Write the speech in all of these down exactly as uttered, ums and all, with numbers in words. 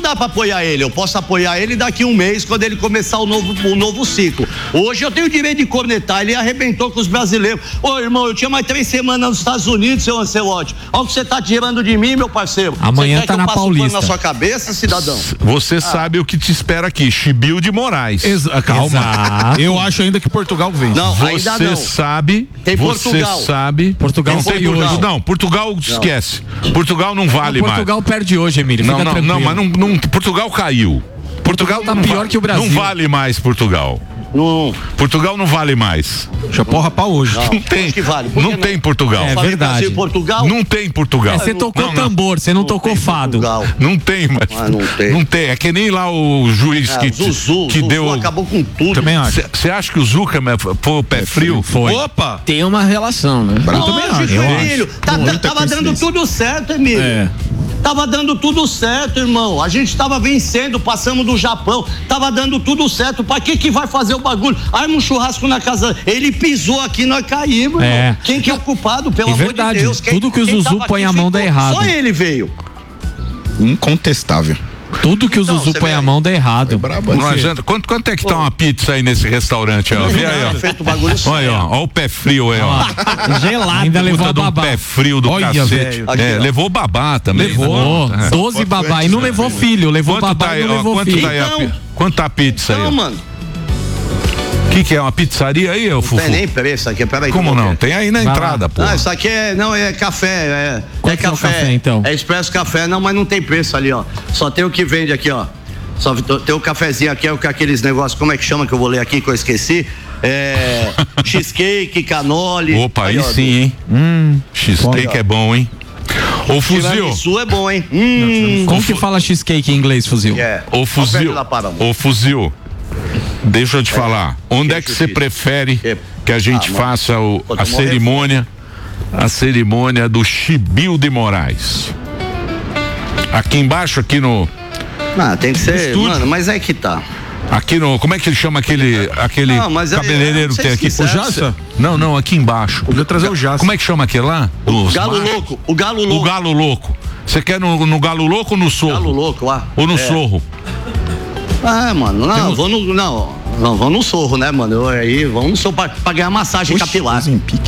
dá pra apoiar ele. Eu posso apoiar ele daqui um mês, quando ele começar o novo, o novo ciclo. Hoje eu tenho o direito de cornetar, ele arrebentou com os brasileiros. Ô, irmão, eu tinha mais três semanas nos Estados Unidos, seu Ancelotti. Olha o que você tá tirando de mim, meu parceiro. Amanhã você tá na Paulista. Na sua cabeça, cidadão? Você ah. sabe o que te espera aqui, Chibil de Moraes. Exa- calma. Exato. Eu acho ainda que Portugal vence. Não, você ainda não. sabe. Tem você Portugal. sabe. Portugal não tem tem Portugal. Não, Portugal esquece. Não. Portugal não vale não, mais. Portugal perde hoje, Emílio. Não, Fica não, tranquilo. não, mas não, não, Portugal caiu. Portugal, Portugal tá não pior vale, que o Brasil. Não vale mais Portugal. Não. Portugal não vale mais. Já porra pra hoje. Não, Não tem. acho que vale. Não, não tem Portugal. É Falei verdade. Brasil e Portugal? Não tem Portugal. É, você tocou não, não. tambor, você não, Não tocou tem fado. Portugal. Não tem, mas. Ah, não tem. Não tem. É que nem lá o juiz É, que, Zuzu, que Zuzu deu. acabou com tudo. Também acho. Você acha que o Zuckerman foi o pé frio? Foi. Opa! Tem uma relação, né? Eu também acho. Lógico, Eu Emílio. acho. Tá- Muita tava dando coincidência. tudo certo, Emílio. É. Tava dando tudo certo, irmão. A gente tava vencendo, passamos do Japão. Tava dando tudo certo. Pra que que vai fazer o bagulho? Arma um churrasco na casa. Ele pisou aqui, nós caímos, É. irmão. Quem que é o culpado, pelo É amor verdade. de Deus? Quem, Tudo que o quem Zuzu tava põe aqui a mão ficou- dá errado. Só ele veio. Incontestável. Tudo que o Então, Zuzu você põe vê a aí. mão dá errado. Brabo. Não adianta. Quanto, quanto é que tá uma pizza aí nesse restaurante? Ó? Vê aí, ó. Feito o bagulho Olha, ó, ó o pé frio aí, ó. Gelado. Ainda levou Puta a de um babá. pé frio do Olha, cacete. velho. Aqui, É, ó. levou babá também. Levou. né? doze babá. E não levou filho. Levou Quanto babá tá e aí, não ó, levou quanto filho. tá aí a Então- pi- Quanto tá a pizza Não, aí? mano. O que que é? Uma pizzaria aí, ô Não Fufu? tem nem preço aqui. Peraí. que Como eu vou não? ver. Tem aí na Vai entrada, lá. pô. Ah, isso aqui é, não, é café, é, Quanto é que é o café. café, então? É expresso café, não, mas não tem preço ali, ó. Só tem o que vende aqui, ó. Só tem o cafezinho aqui, é o que aqueles negócios, como é que chama que eu vou ler aqui que eu esqueci? É, cheesecake, canole. Opa, aí ó, sim, hein? Hum, cheesecake é bom, hein? Ô, Fuzil. Tiramisu é bom, hein? Hum. Como que fala cheesecake em inglês, Fuzil? É. Ô, Fuzil. Lá para, amor. Ô, Fuzil. Deixa eu te falar. Onde é que que você fiz? prefere Que- que a gente Ah, mano. faça o- Pô, tô a morrendo. cerimônia, a cerimônia do Chibil de Moraes? Aqui embaixo, aqui no, Ah, tem que ser, Estúdio. mano, mas é que tá. aqui no, como é que ele chama aquele, aquele Não, mas é- cabeleireiro é, que tem aqui? vocês quiserem. O Jaça? Não, não, aqui embaixo. Podia trazer o Jaça. Como é que chama aquele lá? Os Galo machos? louco, o galo O louco. galo louco. Você quer no, no galo louco ou no sorro? Galo louco lá. Ou no É. sorro? Ah, mano, não, Temos- vou no, não, não, vou no sorro, né, mano? Eu, aí, vamos no sorro pra, pra ganhar massagem capilar. Em pique.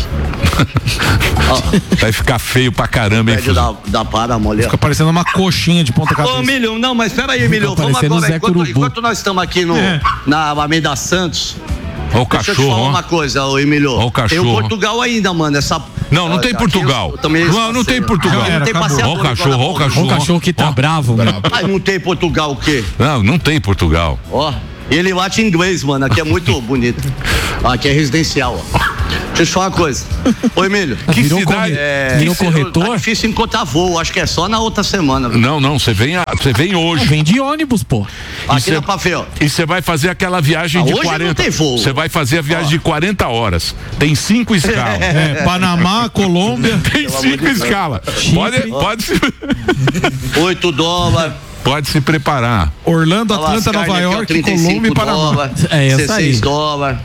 Vai ficar feio pra caramba, hein, Pede Fuzil? da, da para, mulher. Fica parecendo uma coxinha de ponta Ô, cabeça. Milho, não, mas pera aí, Milho, vamos parecendo agora. Zé Enquanto, Curubu. enquanto nós estamos aqui no, É. na Alameda Santos, Ó o deixa eu te falar cachorro, uma ó. coisa, ô Emílio. Ó o Tem cachorro. o Portugal ainda, mano. Essa... Não, não Ó, tem aqui Portugal. eu- eu também Não, não tem passeio. Portugal. Não, não tem Acabou. passeador Ó o cachorro, agora, ó o pô. cachorro. O cachorro que tá bravo, mano. Ai, não tem Portugal o quê? Não, não tem Portugal. Ó, ele late em inglês, mano. Aqui é muito bonito. Aqui é residencial, ó. Deixa eu te falar uma coisa. Ô, Emílio. Que Virou cidade? corre- É, Virou tá corretor? difícil encontrar voo, acho que é só na outra semana. viu? Não, não, você vem, a- você vem hoje. Vem de ônibus, pô. Aqui cê- na Pafê, ó. E você vai fazer aquela viagem Ah, de hoje não quarenta. tem voo. Você vai fazer a viagem de quarenta horas. Tem cinco escalas. É, Panamá, Colômbia. Tem cinco escalas. Pode, pode, se, Oito dólares. pode se preparar. Orlando, Olha lá, Atlanta, as Nova carnes aqui, ó, York, trinta e cinco Colômbia e Panamá. dólares, É essa dezesseis aí. dólares.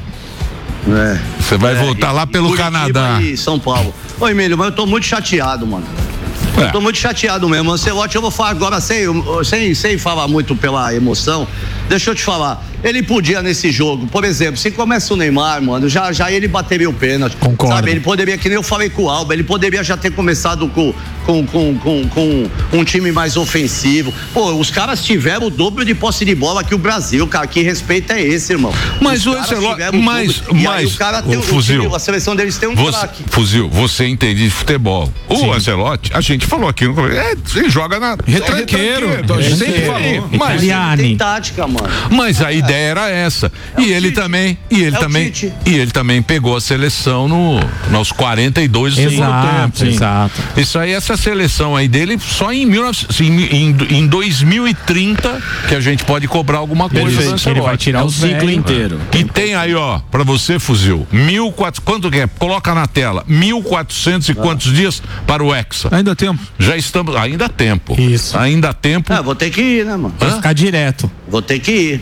É. Você vai É, voltar e- lá pelo Curitiba Canadá. E São Paulo. Ô, Emílio, mas eu tô muito chateado, mano. É. Eu tô muito chateado mesmo. Ancelotti, eu vou falar agora sem, sem, sem falar muito pela emoção. Deixa eu te falar. Ele podia nesse jogo, por exemplo, se começa o Neymar, mano, já, já ele bateria o pênalti. Concordo. Sabe, ele poderia, que nem eu falei com o Alba, ele poderia já ter começado com, com, com, com, com um time mais ofensivo. Pô, os caras tiveram o dobro de posse de bola que o Brasil, cara. Que respeito é esse, irmão? Mas Os o caras Ancelotti- tiveram o mas- dobro. E aí mas- o cara ô, tem o Fuzil, time, a seleção deles tem um Você, craque. Fuzil, você entende de futebol. O Ancelotti, a gente falou aqui, é, ele joga na. Retranqueiro. É, A gente sempre retranqueiro. falou. Mas, Italiani. Tem tática, mano. mas a ideia era essa. É e o ele Tite. também, e ele É o também, Tite. e ele também pegou a seleção no nos quarenta e dois do segundo Exato, tempo. exato. Isso aí, essa seleção aí dele, só em, mil e novecentos, em, em, em dois mil e trinta que a gente pode cobrar alguma coisa do Ele, ele Ancelotti. vai tirar É o o ciclo velho. inteiro. E tem aí, ó, pra você, Fuzil, mil e quatrocentos, quanto que é? Coloca na tela, mil e quatrocentos e quantos dias para o Hexa? Ainda tempo. Já estamos, ainda há tempo. Isso. Ainda há tempo. É, vou ter que ir, né, mano? Vai ficar direto. Vou ter que ir.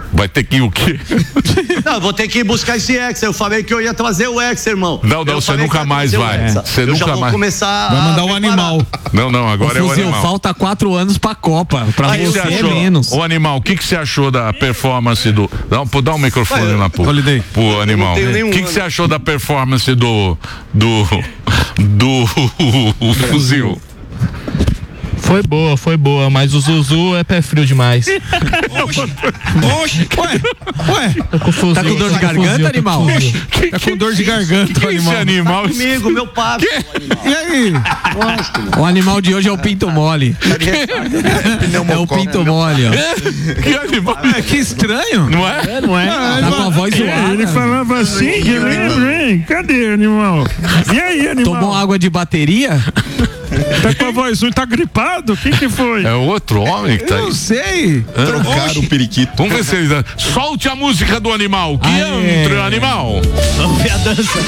Vai ter que ir o quê? Não, eu vou ter que ir buscar esse Hexa. Eu falei que eu ia trazer o Hexa, irmão. Não, não, Eu você falei nunca que ia mais trazer o vai. Hexa. Você eu nunca já vou mais. começar Vai mandar a um preparar. animal. Não, não, agora Ô, é o Fuzil, animal. falta quatro anos pra Copa. Pra Aí você você é achou, menos. o animal, o que, que você achou da performance do. Dá um, dá um microfone lá pro, Holiday. pro animal. tenho O nenhum que, que ano. você achou da performance do. do. do. fuzil? Foi boa, foi boa, mas o Zuzu é pé frio demais. Oxe, ué, ué. Tá com fuzil, Tá com dor de tá com garganta, fuzil, animal? tá com fuzil. Tá com dor de garganta, Que esse animal. animal? Comigo, meu papo. E aí? O animal de hoje é o pinto mole. É o pinto mole, ó. Que animal? É, que estranho. Não é? Não é? Tá com a voz zoada. Ele falava assim, que lembro, hein? Cadê, animal? E aí, animal? Tomou água de bateria? Tá com a voz ruim, tá gripado? O que que foi? É outro homem que tá Eu aí. não sei. Trocaram o periquito. Vamos ver se ele dá. Solte a música do animal. Que Aê. entra, animal. Vamos ver a dança.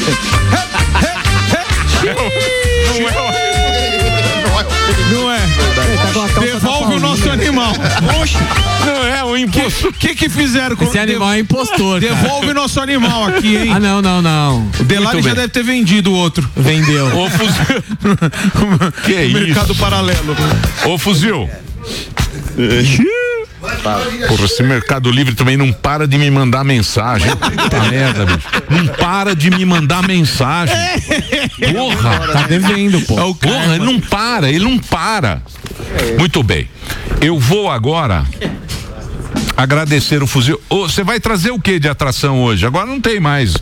Não é Não é. Tá com a calça da Devolve o Paulinha. nosso animal. Oxe, Não é o imposto. o que que fizeram com Esse animal é impostor, cara. Devolve o nosso animal aqui, hein? Ah, não, não, não. O Delari Muito já bem. deve ter vendido o outro. Vendeu. Ô, fuzil. Que é Mercado isso? paralelo. Ô, fuzil. Porra, esse Mercado Livre também não para de me mandar mensagem. Puta merda, bicho. Não para de me mandar mensagem. Porra. Tá devendo, pô. É o Porra, ele não para, ele não para. Muito bem. Eu vou agora agradecer o fuzil. Ô, você vai trazer o que de atração hoje? Agora não tem mais.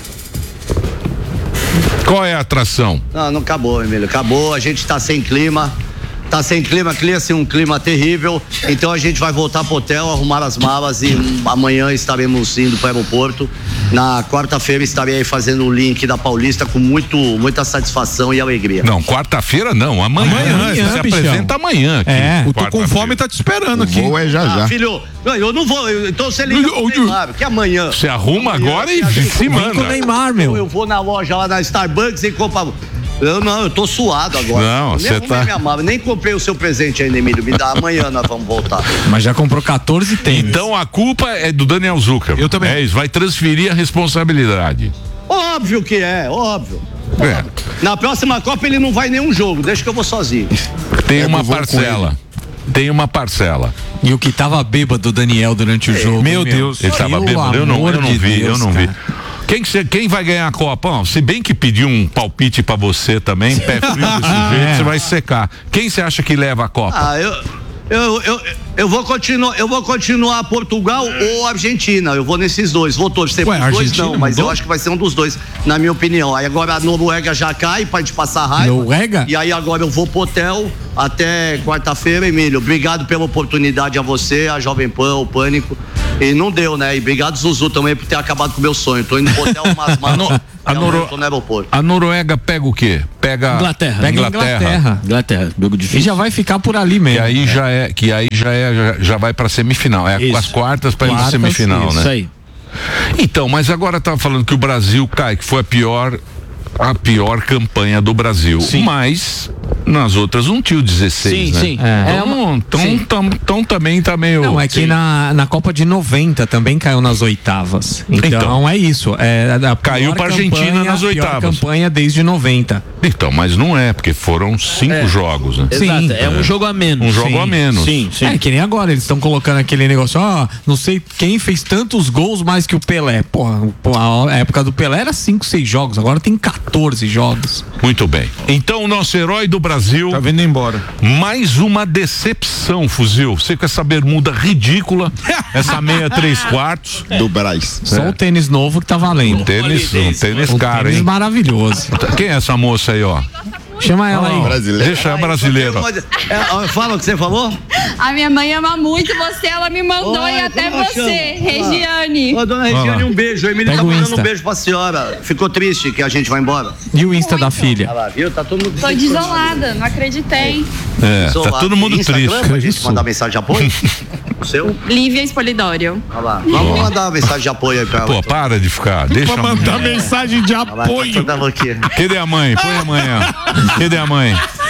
Qual é a atração? Não, não acabou, Emílio. Acabou, a gente tá sem clima. Tá sem clima, cria-se um clima terrível. Então a gente vai voltar pro hotel, arrumar as malas e hum, amanhã estaremos indo pro aeroporto. Na quarta-feira estarei aí fazendo o link da Paulista com muito, muita satisfação e alegria. Não, quarta-feira não, amanhã. Amanhã, Você se bichão. apresenta amanhã aqui. É, O Tô com quarta-feira. Fome tá te esperando O aqui. voo é já Ah, já. filho, não, eu não vou. eu- Então você liga pro Neymar, que amanhã. Você arruma Amanhã, agora e a gente- se Vem com o manda. Neymar, Eu, meu. eu vou na loja lá na Starbucks e compro. Eu não, eu tô suado agora. Não, Eu você nem arrumei tá- minha mala, nem comprei o seu presente ainda, Emílio. Me dá amanhã, nós vamos voltar. Mas já comprou quatorze tênis. Então a culpa é do Daniel Zuckerman. Eu também. É isso, vai transferir a responsabilidade. Óbvio que é, óbvio. É. Na próxima Copa ele não vai em nenhum jogo, deixa que eu vou sozinho. Tem É, uma eu vou com parcela. Tem uma parcela. E o que tava bêbado, Daniel, durante o jogo. Meu hein, Deus. Ele tava Pelo bêbado. Eu não, amor eu não de vi, eu Deus, não vi. cara. Quem, que cê- quem vai ganhar a Copa? Ó, se bem que pediu um palpite pra você também, pé frio desse jeito, você vai secar. Quem você acha que leva a Copa? Ah, eu. Eu, eu, eu vou continuar, eu vou continuar Portugal ou Argentina. Eu vou nesses dois. Vou torcer Ué, pros dois, Argentina não, mas mudou? eu acho que vai ser um dos dois, na minha opinião. Aí agora a Noruega já cai pra gente passar raiva. Noruega? E aí agora eu vou pro hotel até quarta-feira, Emílio. Obrigado pela oportunidade a você, a Jovem Pan, o Pânico. E não deu, né? E obrigado, Zuzu, também por ter acabado com o meu sonho. Tô indo pro hotel umas malas. a Noro- Tô no aeroporto. A Noruega pega o quê? Pega Inglaterra. Pega Inglaterra. Inglaterra. Inglaterra, jogo E difícil. já vai ficar por ali Que mesmo. aí já é, que aí já é, já, já vai pra semifinal. É Isso. as quartas pra ir na Quartas, semifinal, isso né? Isso aí. Então, mas agora tava falando que o Brasil cai, que foi a pior a pior campanha do Brasil. Mas nas outras não tinha o dezesseis, Sim, né? sim. É. Então, então, Sim. tam- então também tá meio. Não, é que na, na Copa de noventa também caiu nas oitavas. Então, Então. é isso. É a Caiu pior pra Argentina campanha, nas a pior oitavas. campanha desde noventa. Então, mas não é, porque foram cinco É. jogos, né? Exato, Sim. é um jogo a menos. Um jogo Sim, a menos. Sim, sim. É que nem agora, eles estão colocando aquele negócio, ó, não sei quem fez tantos gols mais que o Pelé. Porra, pô, a época do Pelé era cinco, seis jogos, agora tem quatorze jogos. Muito bem. Então, o nosso herói do Brasil, Tá vindo embora. mais uma decepção, Fuzil. Você com essa bermuda ridícula, essa meia três quartos. Do Braz. Só o tênis novo que tá valendo. Tênis, um tênis Um caro, tênis hein? maravilhoso. Quem é essa moça aí, ó? Chama ela aí. Brasileiro. Deixa a brasileira. É, ó, fala o que você falou? A minha mãe ama muito você, ela me mandou Oi, e até como ela você, chama? Regiane. Ô, dona Regiane, um beijo. O Emílio Pega tá o mandando Insta. um beijo pra senhora. Ficou triste que a gente vai embora? E o Insta da filha? Olha lá, viu? Tá todo mundo. Tô desolada, não acreditei. É, tá Isolado. todo mundo Instagram, triste. pra gente mandar mensagem de apoio? O seu? Lívia Espolidório. Olha lá. Vamos mandar uma mensagem de apoio aí pra ela. Pô, para de ficar. Deixa Pra a mãe. mandar mensagem de Olha lá, tá apoio. toda louquinha. Cadê a mãe? Põe a mãe, ó. Cadê a mãe?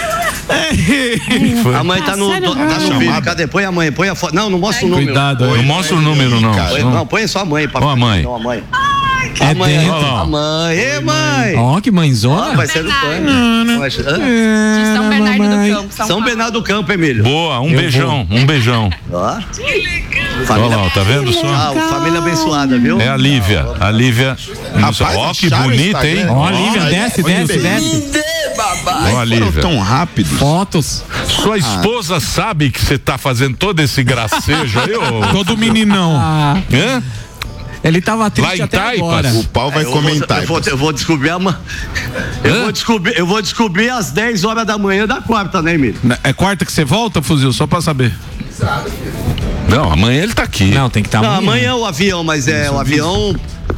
A mãe tá no, do, tá no vídeo. Cadê? Põe a mãe, põe a foto. Não, não mostra o número. Cuidado aí. Não mostra o número, não. Põe, não, põe só a mãe. Pra Ó a mãe. Não, a mãe. É a mãe, dentro. a mãe. Ê, mãe. Ó, que mãezona. Ó, vai ser do pano. De São Bernardo do Campo, São, São Paulo. Bernardo do Campo, Emílio. Boa, um Eu beijão, um beijão. Ó. Olha lá, ó, tá vendo só? Ah, família abençoada, viu? É a Lívia, a Lívia. Rapaz, Ó, que acharam o bonita, hein? Instagram. Ó, a Lívia, Olha, desce, olha desce, bem. desce. Ó, a Lívia. Tão rápido. Fotos. Sua esposa sabe que você tá fazendo todo esse gracejo aí, ô? Todo meninão. Ah, Hã? ele tava Lá triste em até Taipas? agora. O pau vai Eu vou, comentar. eu, vou, eu vou descobrir amanhã. Eu vou descobrir, eu vou descobrir às dez horas da manhã da quarta, né, Emílio? É quarta que você volta, Fuzil? Só pra saber. Não, amanhã ele tá aqui. Não, tem que estar Não, amanhã. amanhã é o avião, mas é o avião.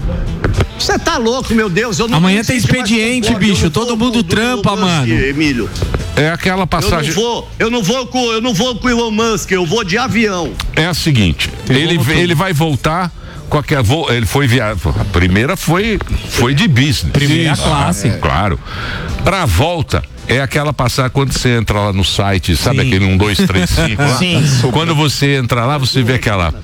Você tá louco, meu Deus? Eu não Amanhã nem sei tem se vai expediente, ser, eu bicho, não todo vou mundo com o trampa, Elon Musk, mano. Emílio. É aquela Eu não passagem. vou, eu não vou com, eu não vou com o Elon Musk, eu vou de avião. É a seguinte, ele, como tudo. ele vai voltar. Qualquer voo, ele foi viajar. A primeira foi, foi de business. Primeira classe. Ah, é, claro. Pra volta, é aquela passagem quando você entra lá no site, sabe Sim. aquele um, dois, três, cinco? lá? Sim. Quando você entra lá, você vê aquela.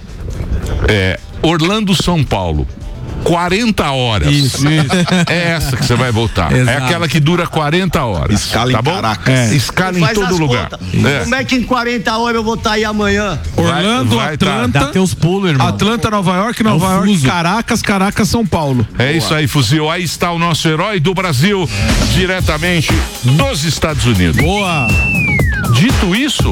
É, Orlando, São Paulo. quarenta horas. Isso, É essa que você vai voltar. É Exato. aquela que dura quarenta horas. Escala em tá bom? Caracas. É. Escala em Faz todo as lugar. contas. É. Como é que em quarenta horas eu vou estar aí amanhã? Orlando, vai tá. Atlanta. Dá teus pulos, irmão. Atlanta, Nova York, Nova É o York, fuso. Caracas, Caracas, São Paulo. É isso aí, Fuzil. Aí está o nosso herói do Brasil, diretamente dos Estados Unidos. Boa. Dito isso,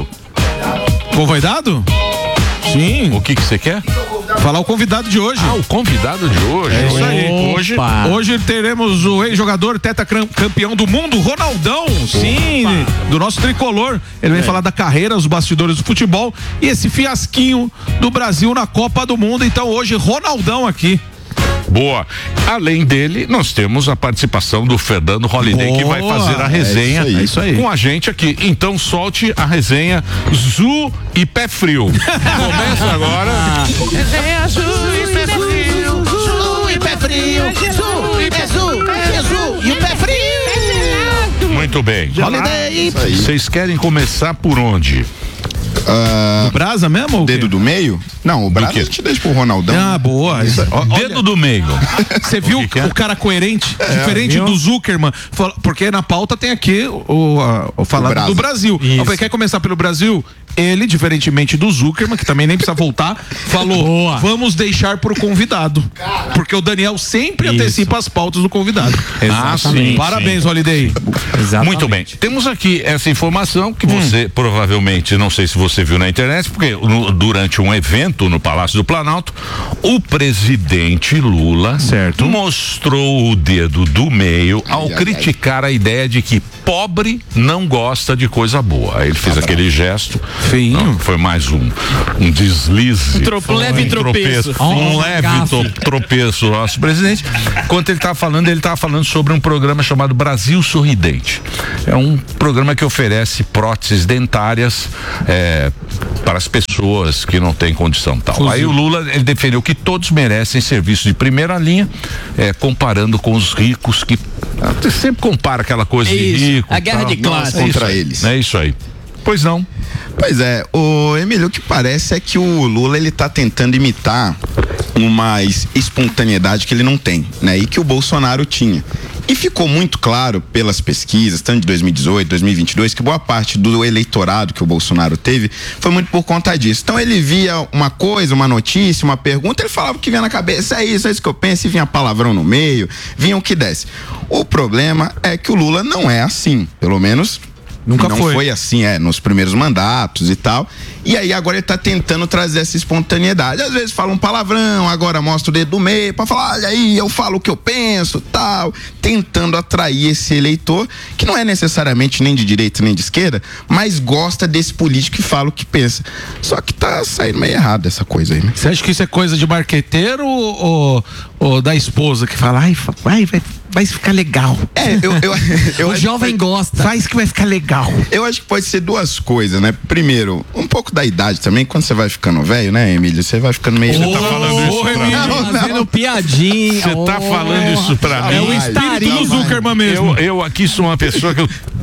Convidado? Sim. o que que você quer? Falar o convidado de hoje. Ah, o convidado de hoje. É isso aí. Hoje, Opa. Hoje teremos o ex-jogador tetracampeão do mundo, Ronaldão, sim, do nosso tricolor. Ele vem falar da carreira, os bastidores do futebol e esse fiasquinho do Brasil na Copa do Mundo. Então hoje, Ronaldão aqui. boa. Além dele, nós temos a participação do Fernando Holliday, Boa. que vai fazer a resenha É isso aí. com a gente aqui. Então solte a resenha Zu e Pé Frio. Começa agora. Resenha Zu e Pé Frio. Zu e Pé Frio. Zu e Pé Zu. É Zu e o Pé Frio. Muito bem. Holiday. Isso aí. Vocês querem começar por onde? Ah, Brasa mesmo? ou o quê? dedo do meio? Não, o braço quê? a gente deixa pro Ronaldão. Ah, boa. Isso aí. Ó, dedo do meio. Você viu O o, que que é? cara coerente? É, diferente viu? do Zuckerman. Fala- Porque na pauta tem aqui o, a- o falado Brasa. do Brasil. Isso. Eu falei, quer começar pelo Brasil? Ele, diferentemente do Zuckerman, que também nem precisa voltar, falou: Boa. vamos deixar pro convidado. Porque o Daniel sempre Isso. antecipa as pautas do convidado. Ah, sim, Parabéns, Holiday. Exatamente. Muito bem. Temos aqui essa informação que você provavelmente, não sei se você viu na internet, porque no- durante um evento no Palácio do Planalto, o presidente Lula Certo. mostrou o dedo do meio ao ai, criticar a ideia de que pobre não gosta de coisa boa. Aí ele fez aquele gesto. Feinho. Não, foi mais um, um deslize. Um trope- leve tropeço. Um Oh, leve gafe. to- tropeço do nosso presidente. Enquanto ele estava falando, ele estava falando sobre um programa chamado Brasil Sorridente. É um programa que oferece próteses dentárias é, para as pessoas que não têm condição tal. Aí o Lula, ele defendeu que todos merecem serviço de primeira linha, é, comparando com os ricos que você sempre compara aquela coisa de Isso, rico. a guerra tal. de classe. É isso Contra aí. eles. É isso aí. Pois não. Pois é, o Emílio, o que parece é que o Lula ele tá tentando imitar uma es- espontaneidade que ele não tem, né? E que o Bolsonaro tinha. E ficou muito claro pelas pesquisas, tanto de dois mil e dezoito, dois mil e vinte e dois, que boa parte do eleitorado que o Bolsonaro teve foi muito por conta disso. Então ele via uma coisa, uma notícia, uma pergunta, ele falava o que vinha na cabeça, é isso, é isso que eu penso, e vinha palavrão no meio, vinha o que desce. O problema é que o Lula não é assim, pelo menos Nunca não foi. foi assim, é, nos primeiros mandatos e tal. E aí agora ele tá tentando trazer essa espontaneidade. Às vezes fala um palavrão, agora mostra o dedo do meio pra falar, olha aí, eu falo o que eu penso, tal, tentando atrair esse eleitor que não é necessariamente nem de direita nem de esquerda, mas gosta desse político que fala o que pensa. Só que tá saindo meio errado essa coisa aí, né? Você acha que isso é coisa de marqueteiro ou, ou- ou da esposa que fala, ai, fa- vai, vai, vai ficar legal? É, eu, eu, eu O acho jovem que- gosta. Faz que vai ficar legal. Eu acho que pode ser duas coisas, né? Primeiro, um pouco da idade também, quando você vai ficando velho, né, Emílio? Você vai ficando meio. Você tá falando isso pra mim? Não, Fazendo não. piadinha. Você tá Oh. falando isso pra É mim? o espírito do Jamais. Zuckerman mesmo. Eu, eu aqui sou uma pessoa que eu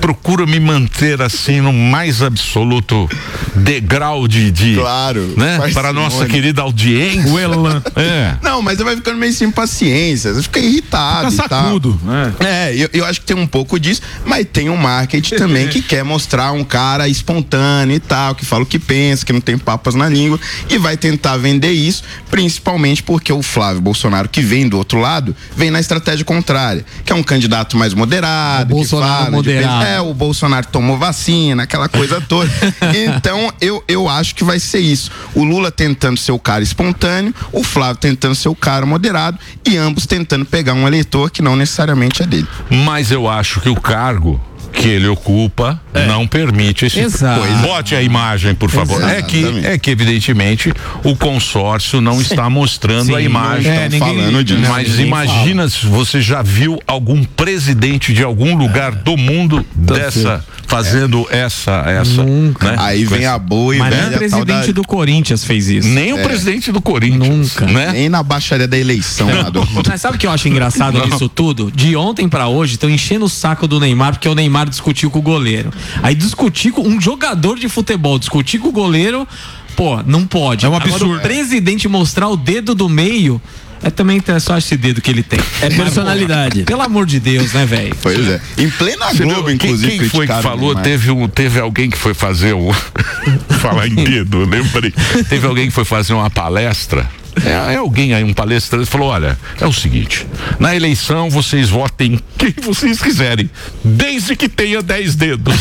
procuro me manter assim no mais absoluto degrau de, de claro, né? Para a nossa querida audiência. O Elan. É. Não, mas você vai ficando meio sem paciência, você fica irritado. Fica sacudo, né? É, eu, eu acho que tem um pouco disso, mas tem um marketing também que quer mostrar um cara espontâneo e tal, que fala o que pensa, que não tem papas na língua, e vai tentar vender isso, principalmente porque o Flávio Bolsonaro, que vem do outro lado, vem na estratégia contrária, que é um candidato mais moderado, o que fala moderado. De, é, o Bolsonaro tomou vacina, aquela coisa toda. Então, eu, eu acho que vai ser isso. O Lula tentando ser o cara espontâneo, o Flávio tentando ser o cara moderado, e ambos tentando pegar um eleitor que não necessariamente é dele. Mas eu acho que o cargo que ele ocupa é. não permite esse Exato. coisa. Bote a imagem, por favor. É que, é que, evidentemente, o consórcio não está mostrando Sim, a imagem. É, ninguém, falando disso. Mas ninguém imagina fala. Se você já viu algum presidente de algum lugar do mundo Tá dessa, fazendo é. essa, essa. Nunca. Né? Aí vem a boa e Mas velha nem o presidente da... do Corinthians fez isso. Nem é. o presidente do Corinthians. Nunca. Né? Nem na baixaria da eleição lá do... Mas sabe o que eu acho engraçado não. nisso tudo? De ontem pra hoje, estão enchendo o saco do Neymar, porque o Neymar discutiu com o goleiro. Aí discutir com um jogador de futebol, discutir com o goleiro, pô, não pode. É um absurdo. Agora, o presidente mostrar o dedo do meio, é também só esse dedo que ele tem. É personalidade. Pelo amor de Deus, né, velho? Pois é. Em plena Você Globo, viu, inclusive, quem, quem foi que falou? Teve, um, teve alguém que foi fazer um... Falar em dedo, lembrei. Teve alguém que foi fazer uma palestra. É, é alguém aí, um palestrante, falou: olha, é o seguinte, na eleição vocês votem quem vocês quiserem, desde que tenha dez dedos.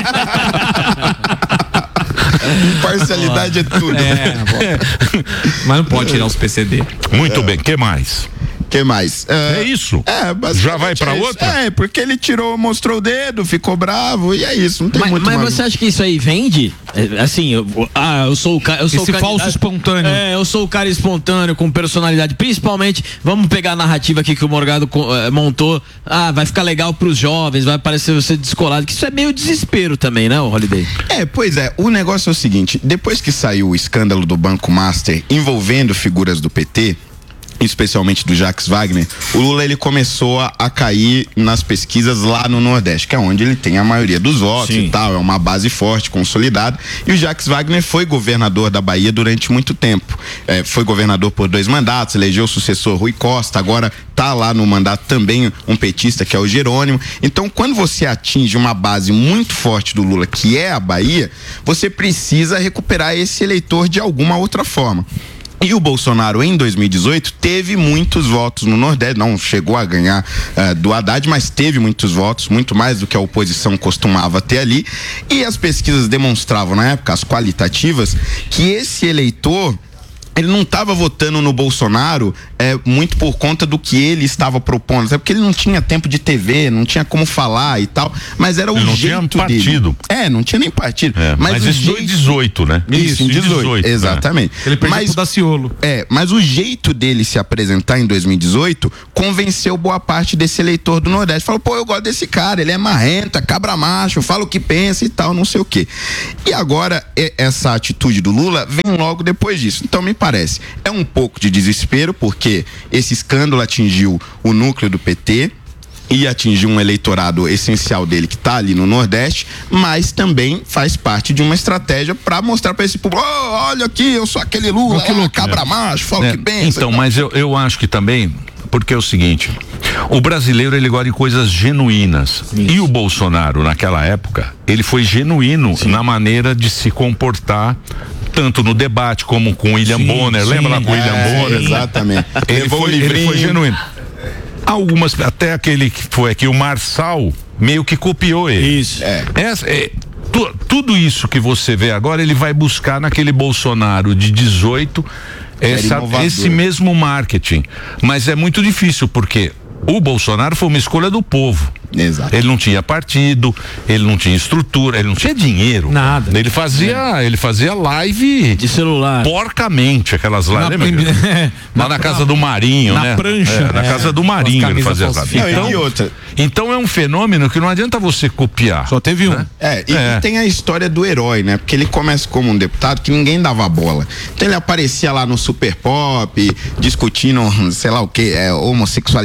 Imparcialidade é tudo. É, mas não pode tirar os P C D. Muito é. bem, que mais? Que mais? É, é isso? É, já vai pra é outra? É, porque ele tirou, mostrou o dedo, ficou bravo e é isso. Não tem mas muito mas mais. Você acha que isso aí vende? Assim, eu, ah, eu sou o cara. Esse o falso cara, espontâneo. É, eu sou o cara espontâneo, com personalidade. Principalmente, vamos pegar a narrativa aqui que o Morgado eh, montou. Ah, vai ficar legal pros jovens, vai parecer você descolado. Que isso é meio desespero também, né, o Holiday? É, pois é. O negócio é o seguinte: depois que saiu o escândalo do Banco Master envolvendo figuras do P T, especialmente do Jacques Wagner, o Lula ele começou a, a cair nas pesquisas lá no Nordeste, que é onde ele tem a maioria dos votos. Sim. E tal, é uma base forte, consolidada, e o Jacques Wagner foi governador da Bahia durante muito tempo, é, foi governador por dois mandatos, elegeu o sucessor Rui Costa, agora tá lá no mandato também um petista que é o Jerônimo. Então, quando você atinge uma base muito forte do Lula, que é a Bahia, você precisa recuperar esse eleitor de alguma outra forma. E o Bolsonaro, em dois mil e dezoito, teve muitos votos no Nordeste, não chegou a ganhar uh, do Haddad, mas teve muitos votos, muito mais do que a oposição costumava ter ali. E as pesquisas demonstravam, na época, as qualitativas, que esse eleitor, ele não estava votando no Bolsonaro é, muito por conta do que ele estava propondo, sabe? Porque ele não tinha tempo de T V, não tinha como falar e tal, mas era o ele não jeito tinha partido. Dele. É, não tinha nem partido. É, mas mas isso jeito... em dezoito, né? Isso, em dezoito, exatamente. É. Ele perdeu mas, pro Daciolo. É, mas o jeito dele se apresentar em dois mil e dezoito convenceu boa parte desse eleitor do Nordeste. Falou, pô, eu gosto desse cara, ele é marrenta, cabra macho, fala o que pensa e tal, não sei o quê. E agora, essa atitude do Lula vem logo depois disso. Então, me parece, é um pouco de desespero, porque esse escândalo atingiu o núcleo do P T e atingiu um eleitorado essencial dele que está ali no Nordeste, mas também faz parte de uma estratégia para mostrar para esse público, oh, olha aqui, eu sou aquele Lula, oh, lá, cabra macho, fala o é, que pensa. Então, mas eu, eu acho que também, porque é o seguinte, o brasileiro ele gosta de coisas genuínas. Isso. E o Bolsonaro, naquela época, ele foi genuíno Sim. na maneira de se comportar, tanto no debate como com o William sim, Bonner. Sim, Lembra lá com o William é, Bonner? Exatamente. Ele foi, ele foi genuíno. Algumas, até aquele que foi aqui, o Marçal, meio que copiou ele. Isso. É. Essa, é tu, tudo isso que você vê agora, ele vai buscar naquele Bolsonaro de dezoito, essa, esse mesmo marketing. Mas é muito difícil, porque o Bolsonaro foi uma escolha do povo. Exato. Ele não tinha partido, ele não tinha estrutura, ele não tinha dinheiro. Nada. Ele fazia, é. ele fazia live de celular. Porcamente, aquelas lives. Na, lembra? É, lá na, na casa do Marinho, na né? Prancha. É, na é, casa do Marinho ele fazia as lives. Então, e outra. Então é um fenômeno que não adianta você copiar. Só teve um. Né? É, e, é. e tem a história do herói, né? Porque ele começa como um deputado que ninguém dava bola. Então ele aparecia lá no Super Pop, discutindo, sei lá o que, é, homossexualidade,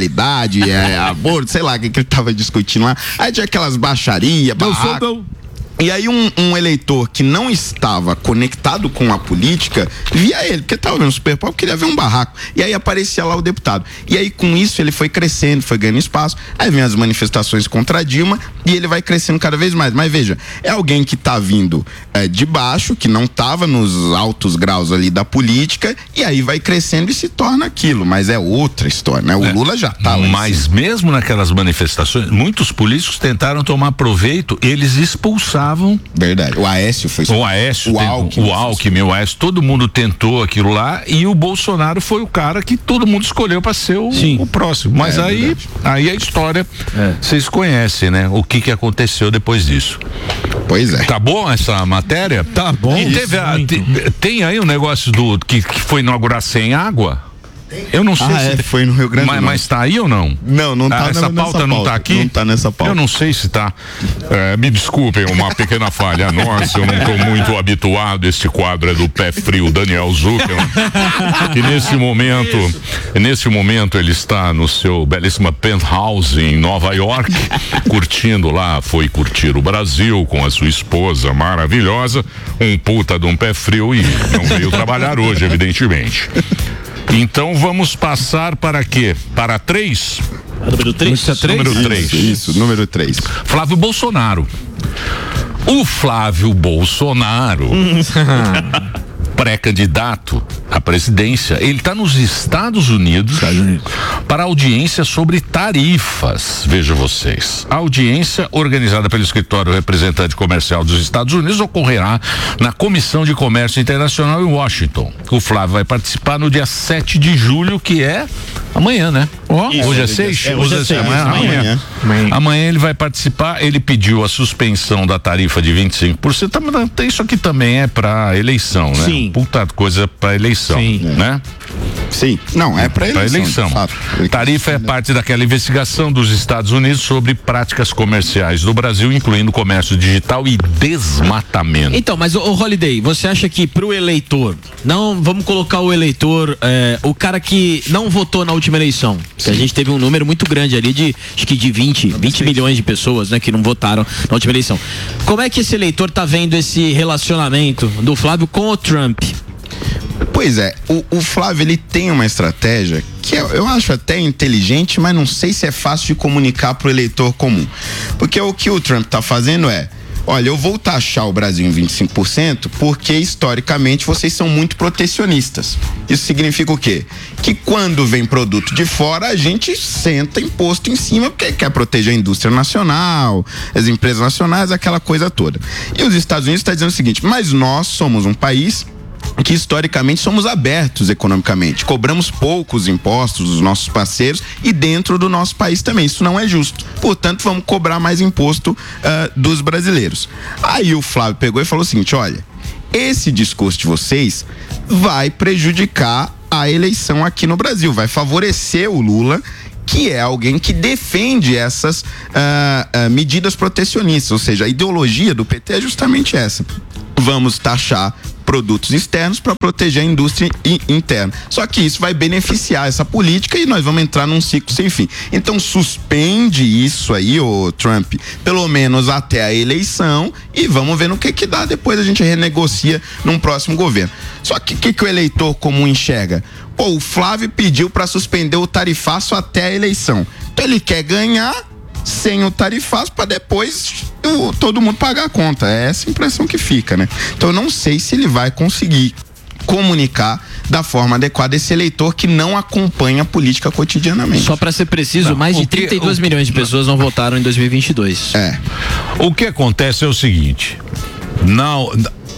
liberdade, é aborto, sei lá o que, que ele tava discutindo lá. Aí tinha aquelas baixarias, barraco. E aí um, um eleitor que não estava conectado com a política via ele, porque estava vendo o Super Pop, queria ver um barraco. E aí aparecia lá o deputado. E aí com isso ele foi crescendo, foi ganhando espaço. Aí vem as manifestações contra a Dilma e ele vai crescendo cada vez mais. Mas veja, é alguém que está vindo é, de baixo, que não estava nos altos graus ali da política, e aí vai crescendo e se torna aquilo. Mas é outra história, né? O É. Lula já tá lá. Mas mesmo naquelas manifestações, muitos políticos tentaram tomar proveito, eles expulsaram. Verdade. O Aécio foi O Aécio, o tentou, Alckmin, o Alckmin, o Aécio, todo mundo tentou aquilo lá e o Bolsonaro foi o cara que todo mundo escolheu para ser o, o próximo. Mas É, aí, verdade. aí a história, vocês conhecem, né? O que que aconteceu depois disso. Pois é. Tá bom essa matéria? Tá bom. E teve a- te- tem aí um negócio do que, que foi inaugurar sem água? Eu não sei Ah, se é, foi no Rio Grande do mas, Norte. mas tá aí ou não? Não, não tá Ah, essa nessa pauta não tá pauta. aqui? Não tá nessa pauta. Eu não sei se tá. É, me desculpem, uma pequena falha nossa, eu não tô muito habituado. Este quadro é do pé frio Daniel Zuckerman, que nesse momento, nesse momento ele está no seu belíssima penthouse em Nova York, curtindo lá, foi curtir o Brasil com a sua esposa maravilhosa, um puta de um pé frio e não veio trabalhar hoje, evidentemente. Então vamos passar para quê? Para três? Número três? Número três. Isso, isso, número três. Flávio Bolsonaro. O Flávio Bolsonaro, pré-candidato à presidência, ele está nos Estados Unidos, para audiência sobre tarifas. Veja vocês. A audiência, organizada pelo Escritório Representante Comercial dos Estados Unidos, ocorrerá na Comissão de Comércio Internacional em Washington. O Flávio vai participar no dia sete de julho, que é amanhã, né? Ó. Hoje é seis? É, hoje é seis, Amanhã, amanhã. amanhã. Amanhã ele vai participar. Ele pediu a suspensão da tarifa de vinte e cinco por cento. Isso aqui também é para eleição, né? Sim. Puta coisa para eleição, Sim. né? Sim. Não, é pra Para eleição. eleição. de fato. Tarifa é parte daquela investigação dos Estados Unidos sobre práticas comerciais do Brasil, incluindo comércio digital e desmatamento. Então, mas o Holiday, você acha que pro eleitor, não, vamos colocar o eleitor, é, o cara que não votou na última eleição, que a gente teve um número muito grande ali de, acho que de vinte, vinte milhões de pessoas, né, que não votaram na última eleição. Como é que esse eleitor tá vendo esse relacionamento do Flávio com o Trump? Pois é, o, o Flávio, ele tem uma estratégia que eu, eu acho até inteligente, mas não sei se é fácil de comunicar pro eleitor comum. Porque o que o Trump tá fazendo é: olha, eu vou taxar o Brasil em vinte e cinco por cento porque historicamente vocês são muito protecionistas. Isso significa o quê? Que quando vem produto de fora, a gente senta imposto em cima porque quer proteger a indústria nacional, as empresas nacionais, aquela coisa toda. E os Estados Unidos estão dizendo o seguinte: mas nós somos um país que historicamente somos abertos economicamente, cobramos poucos impostos dos nossos parceiros e dentro do nosso país também, isso não é justo, portanto vamos cobrar mais imposto uh, dos brasileiros. Aí o Flávio pegou e falou o seguinte: olha, esse discurso de vocês vai prejudicar a eleição aqui no Brasil, vai favorecer o Lula, que é alguém que defende essas uh, uh, medidas protecionistas, ou seja, a ideologia do P T é justamente essa: vamos taxar produtos externos para proteger a indústria interna. Só que isso vai beneficiar essa política e nós vamos entrar num ciclo sem fim. Então suspende isso aí, ô Trump, pelo menos até a eleição, e vamos ver no que que dá. Depois a gente renegocia num próximo governo. Só que o que, que o eleitor comum enxerga? Pô, o Flávio pediu para suspender o tarifaço até a eleição. Então ele quer ganhar sem o tarifaço para depois o, todo mundo pagar a conta. É essa a impressão que fica, né? Então eu não sei se ele vai conseguir comunicar da forma adequada esse eleitor que não acompanha a política cotidianamente. Só para ser preciso, Não, mais o de que- trinta e dois o- milhões de pessoas não votaram em dois mil e vinte e dois. É. O que acontece é o seguinte: não,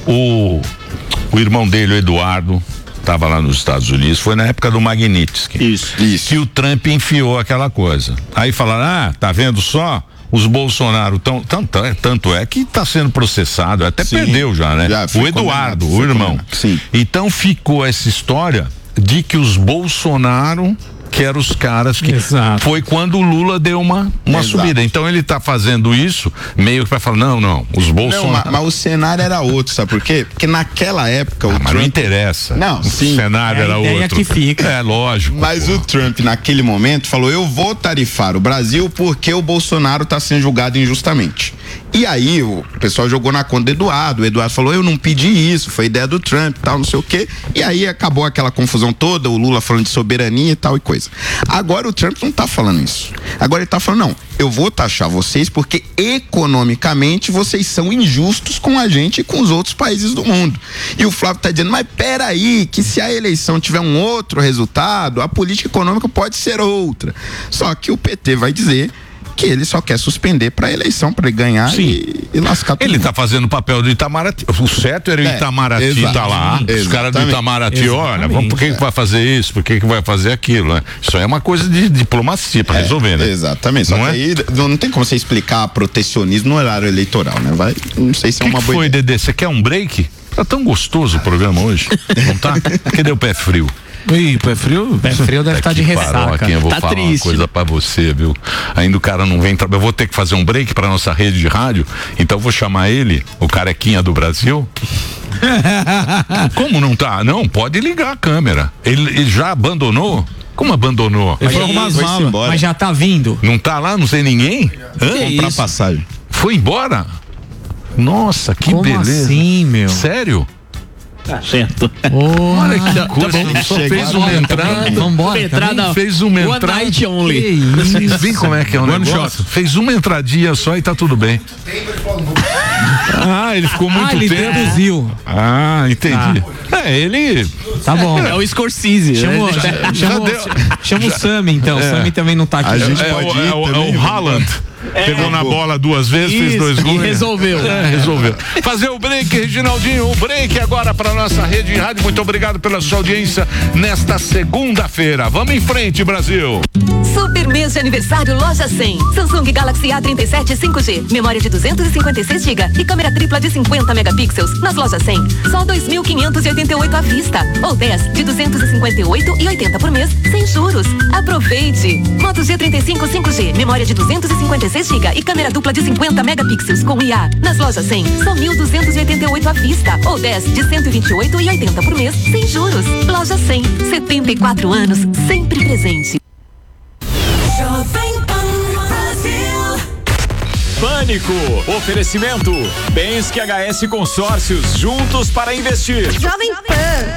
o, o irmão dele, o Eduardo, estava lá nos Estados Unidos, foi na época do Magnitsky. Isso. Isso. Que o Trump enfiou aquela coisa. Aí falaram: ah, tá vendo só? Os Bolsonaro tão, tanto, é, tanto é que está sendo processado, até Sim. perdeu já, né? Já foi o Eduardo, condenado, o foi irmão. condenado. Sim. Então ficou essa história de que os Bolsonaro que eram os caras que... Exato. Foi quando o Lula deu uma, uma Exato. subida. Então ele tá fazendo isso meio que vai falar, não, não, os Não, Bolsonaro... mas, mas o cenário era outro, sabe por quê? Porque naquela época o Ah, mas Trump... não interessa. Não, o sim. cenário É a era ideia outro. que fica. É, lógico. Mas pô. o Trump, naquele momento, falou: eu vou tarifar o Brasil porque o Bolsonaro está sendo julgado injustamente. E aí o pessoal jogou na conta do Eduardo. O Eduardo falou: eu não pedi isso, foi ideia do Trump e tal, não sei o quê. E aí acabou aquela confusão toda, o Lula falando de soberania e tal e coisa. Agora o Trump não tá falando isso. Agora ele tá falando: não, eu vou taxar vocês porque economicamente vocês são injustos com a gente e com os outros países do mundo. E o Flávio tá dizendo: mas peraí, que se a eleição tiver um outro resultado, a política econômica pode ser outra. Só que o P T vai dizer que ele só quer suspender para a eleição, para ele ganhar e, e lascar tudo. Ele tá fazendo o papel do Itamaraty. O certo era o É, Itamaraty exato. tá lá. Os Exatamente. caras do Itamaraty, olha, Exatamente. vamos, por que, que vai fazer isso? Por que, que vai fazer aquilo? Né? Isso aí é uma coisa de diplomacia para É, resolver, né? Exatamente. Só Não que é? aí não, não tem como você explicar protecionismo no horário eleitoral, né? Vai, não sei se O é que, uma que boa foi, ideia. Dedê? Você quer um break? Tá tão gostoso o programa hoje. Não tá? Cadê o pé frio? Ih, pé frio? Pé frio deve estar de Que ressaca. paróquia, eu vou Tá falar triste, uma coisa né? pra você, viu? Ainda o cara não vem trabalhar. Eu vou ter que fazer um break pra nossa rede de rádio, então eu vou chamar ele, o carequinha do Brasil. Como não tá? Não, pode ligar a câmera. Ele, ele já abandonou? Como abandonou? Ele foi arrumar as Foi-se malas. embora. Mas já tá vindo. Não tá lá, não sei ninguém? Hã? Comprar passagem. Foi embora? Nossa, que Como beleza. assim, meu? Sério? Tá certo. Olha que Tá coisa. bom. Só fez uma entrada. Vambora. Entrada. também? Fez uma One entrada. night only. Que Vocês isso? veem como é que é o One negócio? Fez uma entradinha só e tá tudo bem. Ah, ele ficou muito Ah, ele tempo. deduziu. Ah, entendi. É, ele. Tá bom. É o Scorsese. Chama, né? chama, chama, deu. chama o Sammy, então. O Sammy também não tá aqui. A gente É, pode o, ir é, o, é também, o Haaland. Pegou na bola duas vezes, fez Isso, dois gols. e resolveu. É, resolveu. Fazer o break, Reginaldinho. O break agora para nossa rede de rádio. Muito obrigado pela sua audiência nesta segunda-feira. Vamos em frente, Brasil. Super mês de aniversário Loja cem. Samsung Galaxy A trinta e sete cinco G, memória de duzentos e cinquenta e seis gigas e câmera tripla de cinquenta megapixels. Nas Lojas cem, só dois mil quinhentos e oitenta e oito à vista ou dez de duzentos e cinquenta e oito e oitenta por mês, sem juros. Aproveite! Moto G trinta e cinco cinco G, memória de duzentos e cinquenta e seis gigas e câmera dupla de cinquenta megapixels com I A. Nas Lojas cem, só mil duzentos e oitenta e oito à vista ou dez de cento e vinte e oito e oitenta por mês, sem juros. Loja cem, setenta e quatro anos, sempre presente. Pânico, oferecimento, Bens que H S Consórcios, juntos para investir. Jovem Pan.